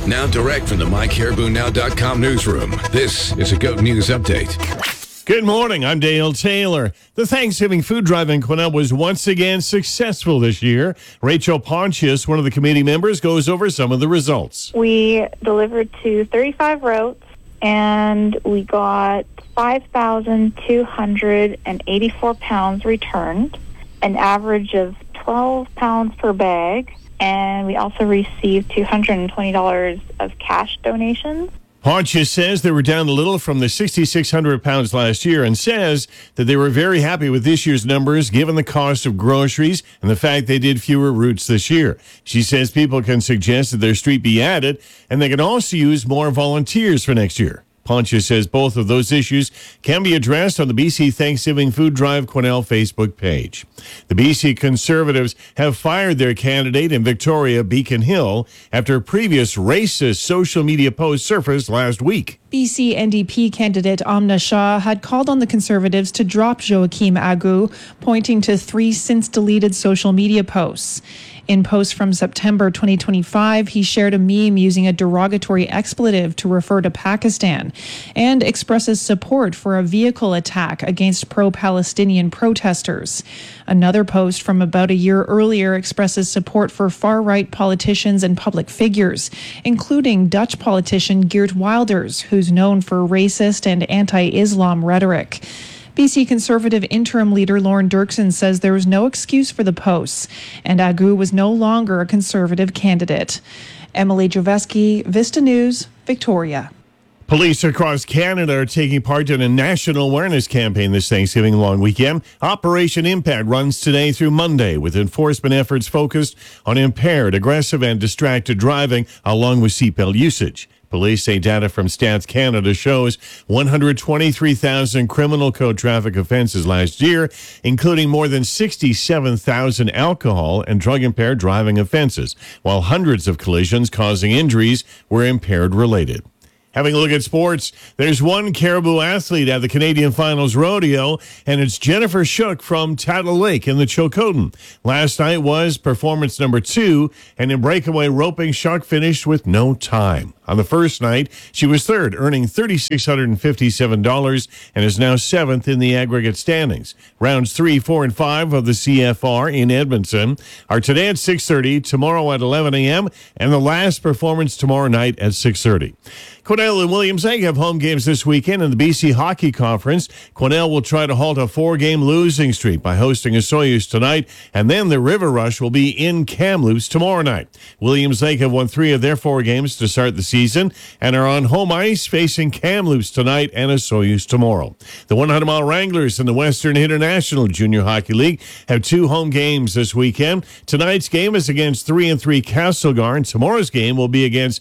Now direct from the MyCaribouNow.com newsroom, this is a GOAT News Update. Good morning, I'm Dale Taylor. The Thanksgiving food drive in Quesnel was once again successful this year. Rachel Pontius, one of the committee members, goes over some of the results. We delivered to 35 routes, and we got 5,284 pounds returned, an average of 12 pounds per bag, and we also received $220 of cash donations. Pontius says they were down a little from the 6,600 pounds last year and says that they were very happy with this year's numbers given the cost of groceries and the fact they did fewer routes this year. She says people can suggest that their street be added and they can also use more volunteers for next year. Pontius says both of those issues can be addressed on the BC Thanksgiving Food Drive Quesnel Facebook page. The BC Conservatives have fired their candidate in Victoria, Beacon Hill, after previous racist social media posts surfaced last week. BC NDP candidate Amna Shah had called on the Conservatives to drop Joachim Agu, pointing to 3 since-deleted social media posts. In posts from September 2025, he shared a meme using a derogatory expletive to refer to Pakistan and expresses support for a vehicle attack against pro-Palestinian protesters. Another post from about a year earlier expresses support for far-right politicians and public figures, including Dutch politician Geert Wilders, who's known for racist and anti-Islam rhetoric. BC Conservative interim leader Lauren Dirksen says there was no excuse for the posts, and Agu was no longer a Conservative candidate. Emily Joveski, Vista News, Victoria. Police across Canada are taking part in a national awareness campaign this Thanksgiving long weekend. Operation Impact runs today through Monday, with enforcement efforts focused on impaired, aggressive, and distracted driving, along with seatbelt usage. Police say data from Stats Canada shows 123,000 criminal code traffic offenses last year, including more than 67,000 alcohol and drug-impaired driving offenses, while hundreds of collisions causing injuries were impaired-related. Having a look at sports, there's one Caribou athlete at the Canadian Finals Rodeo, and it's Jennifer Shook from Tattle Lake in the Chilcotin. Last night was performance number 2, and in breakaway roping, Shook finished with no time. On the first night, she was third, earning $3,657 and is now 7th in the aggregate standings. Rounds 3, 4, and 5 of the CFR in Edmonton are today at 6:30, tomorrow at 11 a.m., and the last performance tomorrow night at 6:30. Quesnel and Williams Lake have home games this weekend in the BC Hockey Conference. Quesnel will try to halt a 4-game losing streak by hosting Osoyoos tonight, and then the River Rush will be in Kamloops tomorrow night. Williams Lake have won 3 of their 4 games to start the season and are on home ice facing Kamloops tonight and Osoyoos tomorrow. The 100-mile Wranglers in the Western International Junior Hockey League have 2 home games this weekend. Tonight's game is against 3-3 Castlegar, and tomorrow's game will be against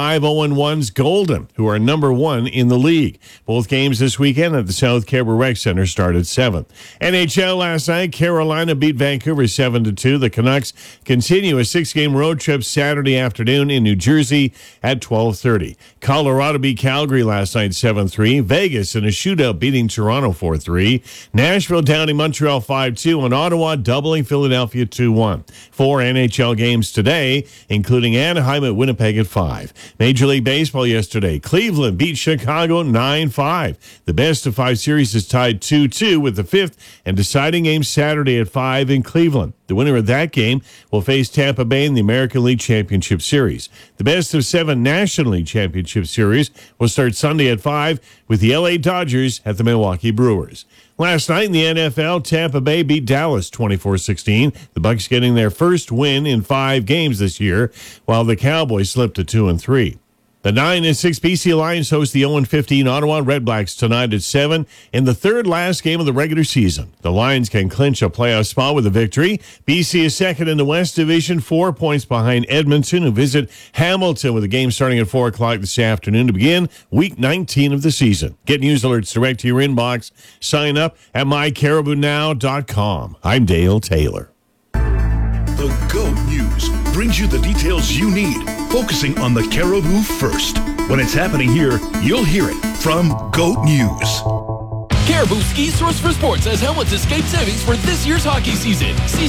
5-0-1's Golden, who are number 1 in the league. Both games this weekend at the South Caribou Rec Center start at 7. NHL last night, Carolina beat Vancouver 7-2. The Canucks continue a 6-game road trip Saturday afternoon in New Jersey at 12:30. Colorado beat Calgary last night 7-3. Vegas in a shootout beating Toronto 4-3. Nashville downing Montreal 5-2, and Ottawa doubling Philadelphia 2-1. 4 NHL games today, including Anaheim at Winnipeg at 5. Major League Baseball yesterday, Cleveland beat Chicago 9-5. The best-of-5 series is tied 2-2 with the 5th and deciding game Saturday at 5 in Cleveland. The winner of that game will face Tampa Bay in the American League Championship Series. The best-of-7 National League Championship Series will start Sunday at 5 with the LA Dodgers at the Milwaukee Brewers. Last night in the NFL, Tampa Bay beat Dallas 24-16. The Bucs getting their first win in 5 games this year, while the Cowboys slipped to 2-3. The 9-6 BC Lions host the 0-15 Ottawa Redblacks tonight at 7 in the third last game of the regular season. The Lions can clinch a playoff spot with a victory. BC is second in the West Division, 4 points behind Edmonton, who visit Hamilton with a game starting at 4 o'clock this afternoon to begin Week 19 of the season. Get news alerts direct to your inbox. Sign up at mycaribounow.com. I'm Dale Taylor. The GOAT News brings you the details you need, focusing on the Caribou first. When it's happening here, you'll hear it from GOAT News. Caribou Ski Source for Sports has helmets escape savings for this year's hockey season. See